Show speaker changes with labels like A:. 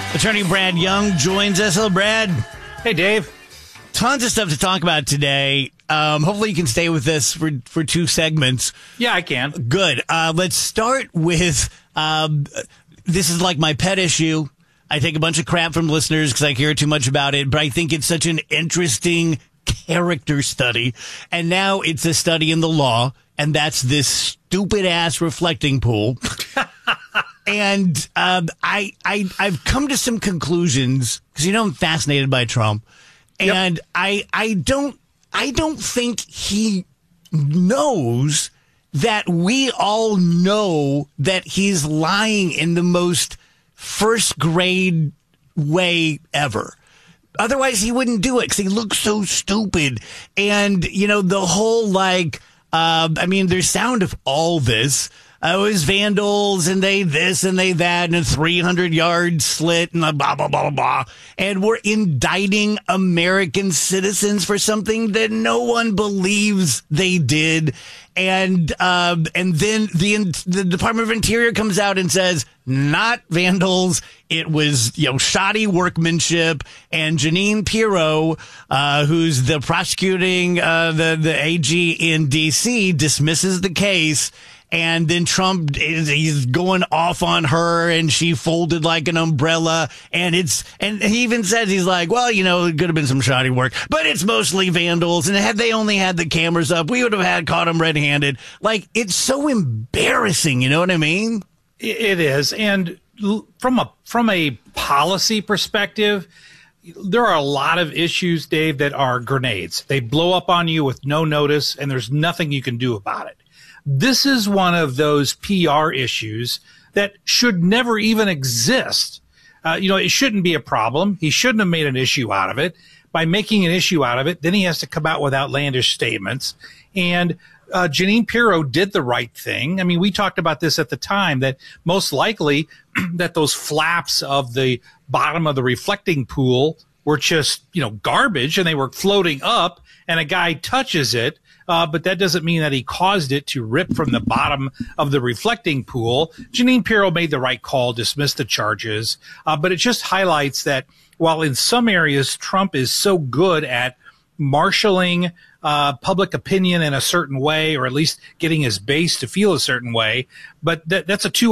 A: Attorney Brad Young joins us. Hello, Brad.
B: Hey, Dave.
A: Tons of stuff to talk about today. Hopefully you can stay with us for two segments.
B: Yeah, I can.
A: Good. Let's start with, this is like my pet issue. I take a bunch of crap from listeners because I care too much about it, but I think it's such an interesting character study. And now it's a study in the law, and that's this stupid-ass reflecting pool. And I've come to some conclusions because I'm fascinated by Trump, and yep. I don't think he knows that we all know that he's lying in the most first grade way ever. Otherwise, he wouldn't do it because he looks so stupid. And the whole there's sound of all this. It was vandals and they this and they that and a 300-yard slit and blah, blah, blah, blah. And we're indicting American citizens for something that no one believes they did. And then the Department of Interior comes out and says, not vandals. It was, shoddy workmanship. And Jeanine Pirro, who's the prosecuting, the AG in D.C., dismisses the case. And then Trump, he's going off on her, and she folded like an umbrella. And he even says, he's like, well, it could have been some shoddy work, but it's mostly vandals. And had they only had the cameras up, we would have caught them red-handed. Like, it's so embarrassing. You know what I mean?
B: It is. And from a policy perspective, there are a lot of issues, Dave, that are grenades. They blow up on you with no notice, and there's nothing you can do about it. This is one of those PR issues that should never even exist. It shouldn't be a problem. He shouldn't have made an issue out of it. By making an issue out of it, then he has to come out with outlandish statements. And Jeanine Pirro did the right thing. I mean, we talked about this at the time, that most likely that those flaps of the bottom of the reflecting pool were just, garbage, and they were floating up, and a guy touches it. But that doesn't mean that he caused it to rip from the bottom of the reflecting pool. Jeanine Pirro made the right call, dismissed the charges. But it just highlights that while in some areas Trump is so good at marshaling public opinion in a certain way, or at least getting his base to feel a certain way, but that's a two